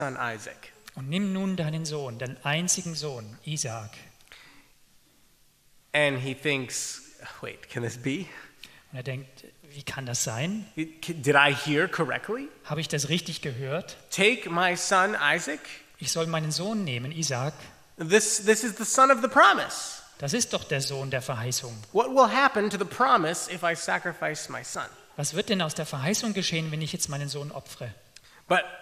son Isaac. Und nimm nun deinen Sohn, deinen einzigen Sohn, Isaak. And he thinks, wait, can this be? Und er denkt, wie kann das sein? Did I hear correctly? Habe ich das richtig gehört? Take my son Isaac. Ich soll meinen Sohn nehmen, Isaak. This is the son of the promise. Das ist doch der Sohn der Verheißung. What will happen to the promise if I sacrifice my son? Was wird denn aus der Verheißung geschehen, wenn ich jetzt meinen Sohn opfere? But